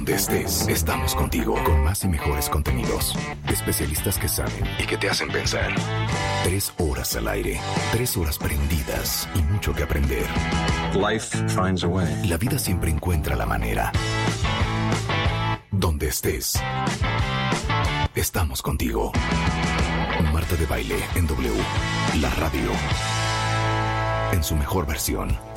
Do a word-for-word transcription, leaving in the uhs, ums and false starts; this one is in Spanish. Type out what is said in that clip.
Donde estés, estamos contigo con más y mejores contenidos. Especialistas que saben y que te hacen pensar. Tres horas al aire, tres horas prendidas y mucho que aprender. Life finds a way. La vida siempre encuentra la manera. Donde estés, estamos contigo. Marta de Baile en W, la radio, en su mejor versión.